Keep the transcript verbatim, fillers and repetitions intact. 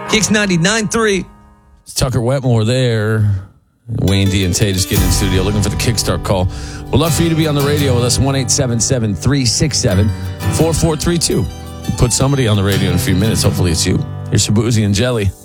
Kicks ninety-nine point three. It's Tucker Wetmore there. Wayne D and Tay just getting in the studio looking for the kickstart call. We'd love for you to be on the radio with us. one eight seven seven, three six seven, four four three two. Put somebody on the radio in a few minutes. Hopefully it's you. Here's Shabuzi and Jelly.